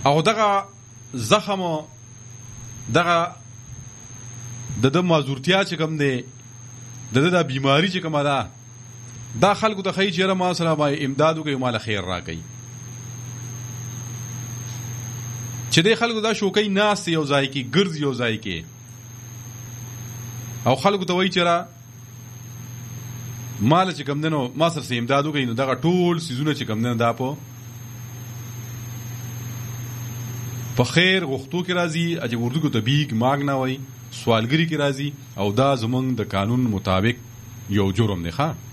او دغه زخم دغه د معذورتیا چې کوم دی د بیماری چې کومه ده دا خلکو ته خی چیرې ما سره باندې امداد وکړي مال خیر راکړي چې د خلکو دا شوکې ناس یو ځای کې ګرځ یو ځای کې او خلکو ته وایي چیرې مال چې کوم دنو ما سره امداد وکړي نو دغه ټول سيزونه چې کوم دنو دا په خیر غوښتو کې راځي چې اردو کو ته بیگ مانگنا وای سوالګری کې راځي او دا زمونږ د قانون مطابق یو جرم دی ښا